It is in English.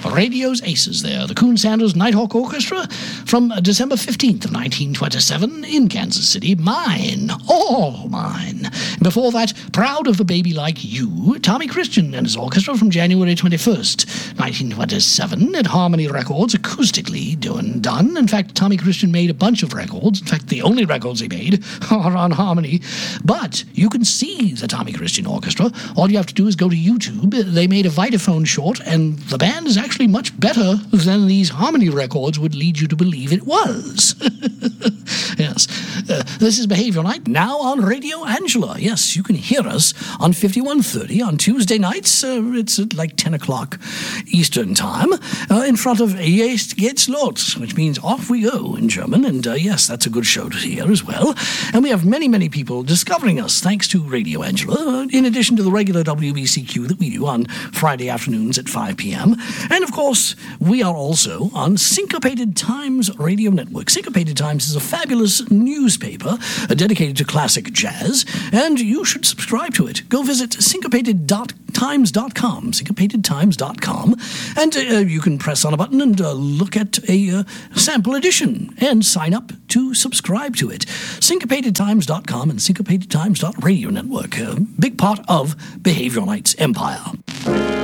radio's aces there. The Coon Sanders Nighthawk Orchestra from December 15th of 1927 in Kansas City. Mine, all mine. Before that, Proud of the Baby Like You, Tommy Christian and his orchestra from January 21st, 1927 at Harmony Records, acoustically done. In fact, Tommy Christian made a bunch of records. In fact, the only records he made are on Harmony. But you can see the Tommy Christian Orchestra. All you have to do is go to YouTube. They made a Vitaphone short, and the band is actually much better than these Harmony records would lead you to believe it was. Yes. This is Behavior Night, now on Radio Angela. Yes, you can hear us on 5130 on Tuesday nights. It's at like 10 o'clock Eastern Time, in front of Jetzt geht's los, which means off we go in German. And yes, that's a good show to hear as well. And we have many, many people discovering us thanks to Radio Angela, in addition to the regular WBCQ that we do on Friday afternoons at 5 p.m. And of course, we are also on Syncopated Times Radio Network. Syncopated Times is a fabulous newspaper dedicated to classic jazz, and you should subscribe to it. Go visit syncopatedtimes.com, syncopatedtimes.com, and you can press on a button and look at a sample edition and sign up to subscribe to it. Syncopatedtimes.com and syncopatedtimes.radio network, a big part of Behavior Night's empire.